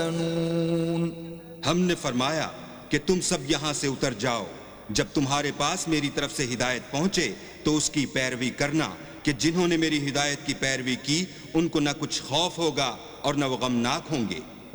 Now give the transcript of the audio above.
हमने फरमाया कि तुम सब यहाँ से उतर जाओ। जब तुम्हारे पास मेरी तरफ से हिदायत पहुंचे तो उसकी पैरवी करना कि जिन्होंने मेरी हिदायत की पैरवी की उनको न कुछ खौफ होगा और न वो गमनाक होंगे।